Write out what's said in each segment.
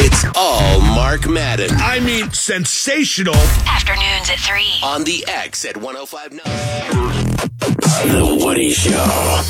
It's all Mark Madden. I mean, sensational. Afternoons at 3. On the X at 105.9. The Woody Show.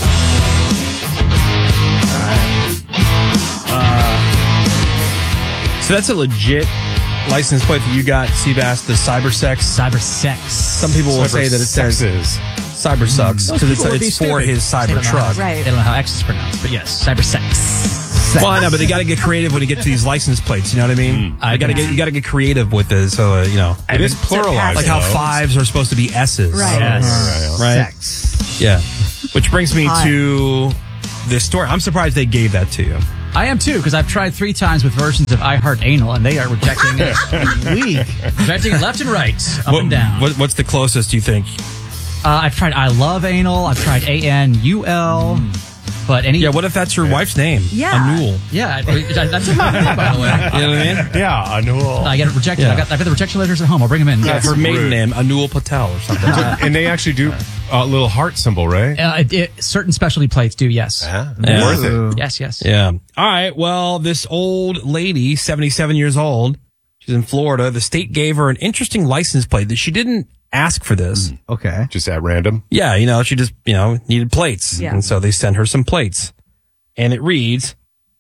So that's a legit license plate that you got, Seabass, the Cybersex. Cybersex. Some people will say that it says Cybersucks because it's for his cyber truck. Right. They don't know how X is pronounced, but yes, Cybersex. Well, I know, but they got to get creative when you get to these license plates. You know what I mean? You got to get creative with it. So you know, it is pluralized, like how fives are supposed to be S's. Right. Yes. Right. Sex. Yeah. Which brings me to this story. I'm surprised they gave that to you. I am too, because I've tried 3 times with versions of I Heart Anal, and they are rejecting it. Rejecting it left and right, up and down. What's the closest you think? I've tried I Love Anal. I've tried ANUL. But any. Yeah, what if that's your wife's name? Yeah. Anul. Yeah, that's a good name, by the way. You know what I mean? Yeah, Anul. I get it rejected. Yeah. I've got the rejection letters at home. I'll bring them in. Yeah, her maiden name, Anul Patel or something. And they actually do a little heart symbol, right? Certain specialty plates do, yes. Yeah. Worth it. Yes. Yeah. All right. Well, this old lady, 77 years old, she's in Florida. The state gave her an interesting license plate that she didn't ask for this. Okay. Just at random. Yeah. She just, needed plates. Yeah. And so they sent her some plates. And it reads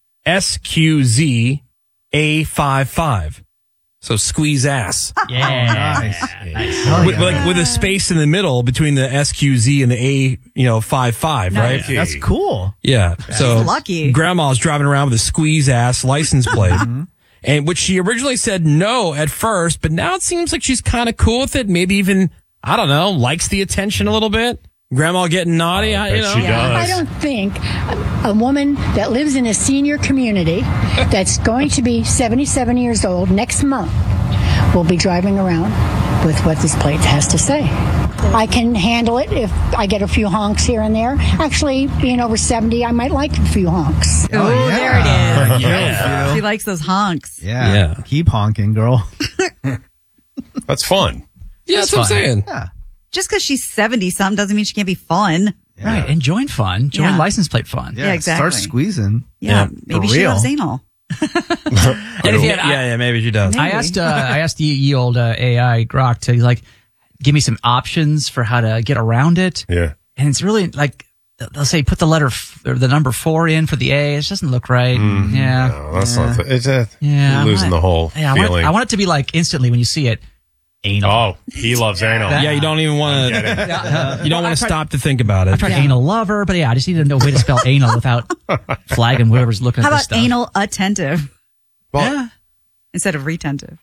SQZ-A55. So squeeze ass. Yeah. Nice. With a space in the middle between the SQZ and the A55, right? That's cool. Yeah. So lucky. Grandma's driving around with a squeeze ass license plate. And which she originally said no at first, but now it seems like she's kind of cool with it. Maybe even, I don't know, likes the attention a little bit. Grandma getting naughty, She does. I don't think a woman that lives in a senior community that's going to be 77 years old next month will be driving around with what this plate has to say. I can handle it if I get a few honks here and there. Actually, being over 70, I might like a few honks. Oh, there it is. Yeah. She likes those honks. Yeah. Keep honking, girl. That's fun. Yeah, that's what I'm saying. Yeah. Just because she's 70-something doesn't mean she can't be fun. Yeah. Right. And join fun. Join Yeah. license plate fun. Yeah, exactly. Start squeezing. Yeah, For maybe she real. loves anal. Yeah, maybe she does. I asked the old AI Grok to give me some options for how to get around it. Yeah. And it's really like, they'll say put the number 4 in for the A. It just doesn't look right. Yeah. No, that's not. It's Yeah. losing the whole feeling. I want it to be like instantly when you see it, anal. Oh, he loves anal. Yeah, you don't even want to. You don't want to stop to think about it. I tried anal lover, but I just need to know a way to spell anal without flagging whoever's looking How at this about stuff. anal attentive Well, instead of retentive?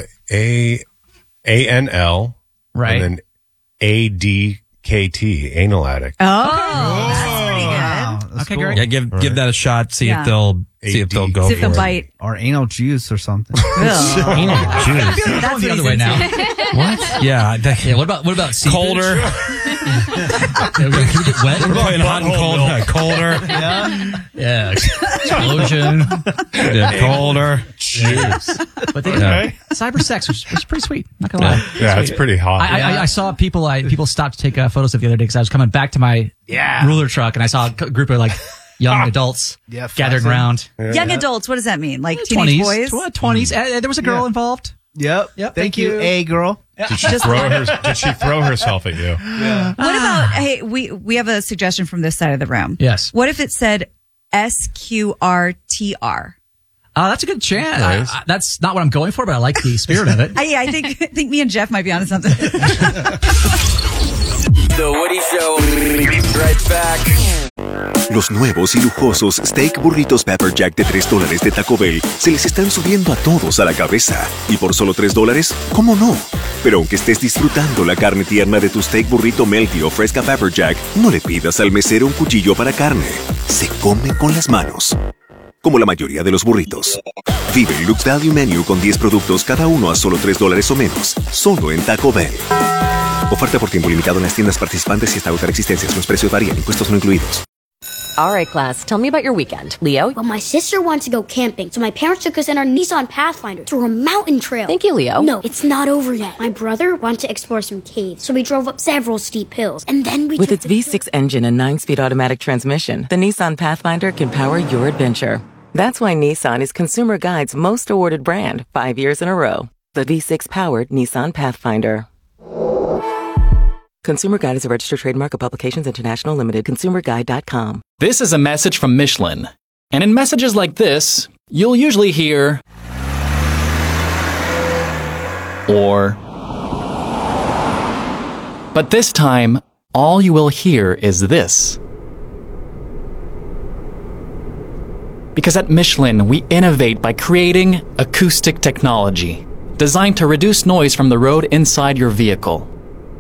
ANL, Right. and then ADKT, anal addict. Oh, that's pretty good. Wow, that's Okay, cool. great. Yeah, give that a shot. See Yeah. if they'll go See if for they'll it. bite. Or anal juice or something. Ugh. Anal juice. That's Going the what other he's way into. now. What? Yeah. Yeah. What about seepage? Colder. Can we get wet? We're playing hot and cold. Colder. Yeah. Explosion. Yeah, colder. But they, Okay. cyber sex was pretty sweet. Not gonna lie. Yeah, it's pretty hot. I saw people stopped to take photos of the other day because I was coming back to my ruler truck and I saw a group of young adults gathering around. Young adults, what does that mean? Like teenage boys? 20s. There was a girl involved. Yep. Thank you, A girl. Did she throw herself at you? What about, hey, we have a suggestion from this side of the room. Yes. What if it said SQRTR? That's a good chance. Nice. That's not what I'm going for, but I like the spirit of it. I think me and Jeff might be onto something. The Woody Show. Right back. Los nuevos y lujosos Steak Burritos Pepper Jack de $3 de Taco Bell se les están subiendo a todos a la cabeza. Y por solo $3, ¿cómo no? Pero aunque estés disfrutando la carne tierna de tu Steak Burrito Melty o Fresca Pepper Jack, no le pidas al mesero un cuchillo para carne. Se come con las manos. Como la mayoría de los burritos. Vive el Lux Value Menu con 10 productos, cada uno a solo $3 o menos. Solo en Taco Bell. Oferta por tiempo limitado en las tiendas participantes y hasta agotar existencias. Los precios varían, impuestos no incluidos. All right, class, tell me about your weekend. Leo? Well, my sister wanted to go camping, so my parents took us in our Nissan Pathfinder to a mountain trail. Thank you, Leo. No, it's not over yet. My brother wanted to explore some caves, so we drove up several steep hills, and then we With took its V6 engine and 9-speed automatic transmission, the Nissan Pathfinder can power your adventure. That's why Nissan is Consumer Guide's most awarded brand 5 years in a row. The V6-powered Nissan Pathfinder. Consumer Guide is a registered trademark of Publications International Limited. ConsumerGuide.com. This is a message from Michelin. And in messages like this, you'll usually hear... or... But this time, all you will hear is this. Because at Michelin, we innovate by creating acoustic technology designed to reduce noise from the road inside your vehicle.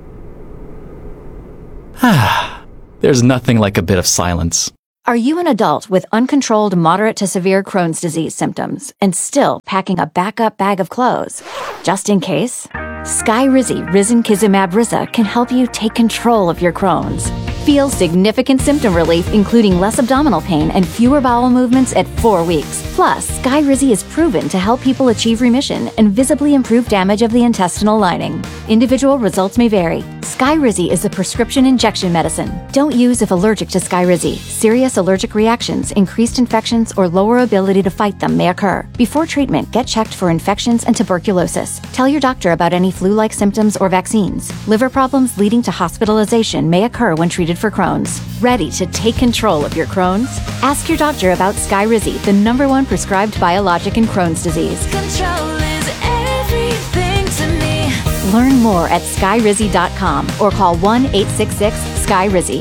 There's nothing like a bit of silence. Are you an adult with uncontrolled moderate to severe Crohn's disease symptoms and still packing a backup bag of clothes? Just in case? Skyrizi Risankizumab Riza can help you take control of your Crohn's. Feel significant symptom relief, including less abdominal pain and fewer bowel movements at 4 weeks. Plus, Skyrizi is proven to help people achieve remission and visibly improve damage of the intestinal lining. Individual results may vary. Skyrizi is a prescription injection medicine. Don't use if allergic to Skyrizi. Serious allergic reactions, increased infections, or lower ability to fight them may occur. Before treatment, get checked for infections and tuberculosis. Tell your doctor about any flu-like symptoms or vaccines. Liver problems leading to hospitalization may occur when treated for Crohn's. Ready to take control of your Crohn's? Ask your doctor about Skyrizi, the #1 prescribed biologic in Crohn's disease. Control is everything to me. Learn more at skyrizi.com or call 1-866-SKYRIZI.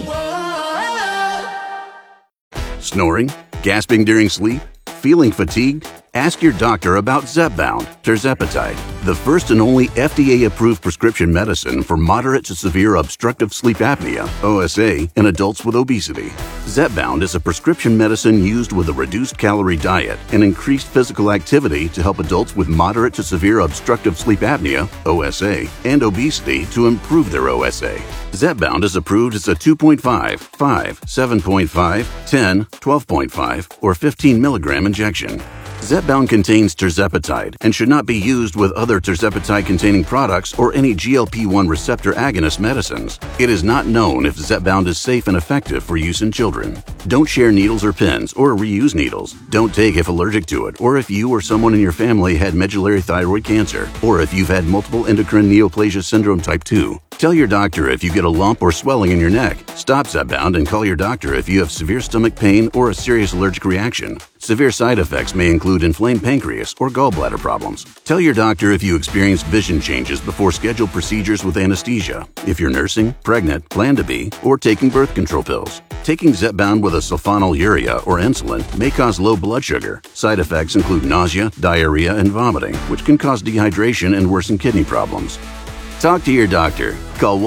Snoring? Gasping during sleep? Feeling fatigued? Ask your doctor about Zepbound, tirzepatide, the first and only FDA-approved prescription medicine for moderate to severe obstructive sleep apnea, OSA, in adults with obesity. Zepbound is a prescription medicine used with a reduced calorie diet and increased physical activity to help adults with moderate to severe obstructive sleep apnea, OSA, and obesity to improve their OSA. Zepbound is approved as a 2.5, 5, 7.5, 10, 12.5, or 15 milligram injection. Zepbound contains tirzepatide and should not be used with other tirzepatide-containing products or any GLP-1 receptor agonist medicines. It is not known if Zepbound is safe and effective for use in children. Don't share needles or pens or reuse needles. Don't take if allergic to it or if you or someone in your family had medullary thyroid cancer or if you've had multiple endocrine neoplasia syndrome type 2. Tell your doctor if you get a lump or swelling in your neck. Stop Zepbound and call your doctor if you have severe stomach pain or a serious allergic reaction. Severe side effects may include inflamed pancreas or gallbladder problems. Tell your doctor if you experience vision changes before scheduled procedures with anesthesia, if you're nursing, pregnant, plan to be, or taking birth control pills. Taking Zepbound with a sulfonylurea or insulin may cause low blood sugar. Side effects include nausea, diarrhea, and vomiting, which can cause dehydration and worsen kidney problems. Talk to your doctor. Call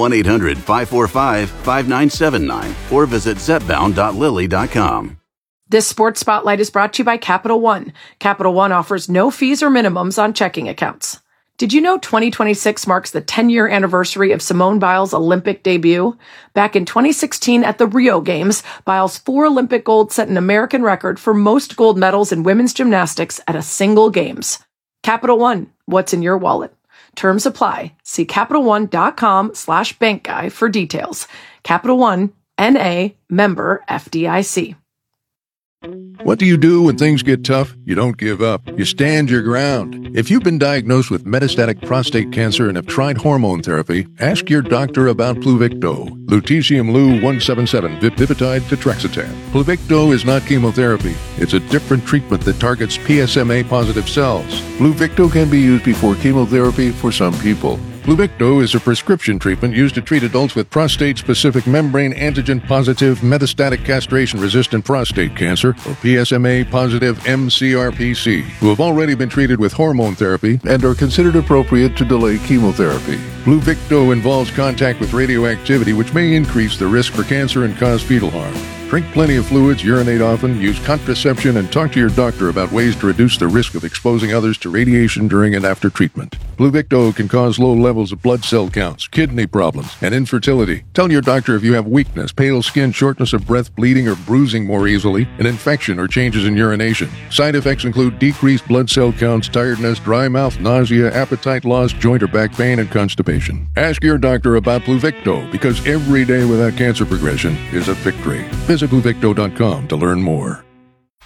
1-800-545-5979 or visit Zepbound.lilly.com. This Sports Spotlight is brought to you by Capital One. Capital One offers no fees or minimums on checking accounts. Did you know 2026 marks the 10-year anniversary of Simone Biles' Olympic debut? Back in 2016 at the Rio Games, Biles' 4 Olympic golds set an American record for most gold medals in women's gymnastics at a single Games. Capital One, what's in your wallet? Terms apply. See CapitalOne.com/bankguy for details. Capital One, N.A., member FDIC. What do you do when things get tough? You don't give up. You stand your ground. If you've been diagnosed with metastatic prostate cancer and have tried hormone therapy, ask your doctor about Pluvicto, lutetium Lu-177, Vipitide, Tetrexatan. Pluvicto is not chemotherapy. It's a different treatment that targets PSMA-positive cells. Pluvicto can be used before chemotherapy for some people. Pluvicto is a prescription treatment used to treat adults with prostate-specific membrane antigen-positive metastatic castration-resistant prostate cancer, or PSMA-positive mCRPC, who have already been treated with hormone therapy and are considered appropriate to delay chemotherapy. Pluvicto involves contact with radioactivity, which may increase the risk for cancer and cause fetal harm. Drink plenty of fluids, urinate often, use contraception, and talk to your doctor about ways to reduce the risk of exposing others to radiation during and after treatment. Pluvicto can cause low levels of blood cell counts, kidney problems, and infertility. Tell your doctor if you have weakness, pale skin, shortness of breath, bleeding or bruising more easily, an infection or changes in urination. Side effects include decreased blood cell counts, tiredness, dry mouth, nausea, appetite loss, joint or back pain, and constipation. Ask your doctor about Pluvicto, because every day without cancer progression is a victory. Visit Pluvicto.com to learn more.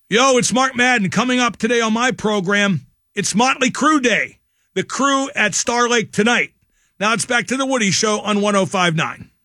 Yo, it's Mark Madden. Coming up today on my program, it's Motley Crue Day. The Crew at Star Lake tonight. Now it's back to the Woody Show on 105.9.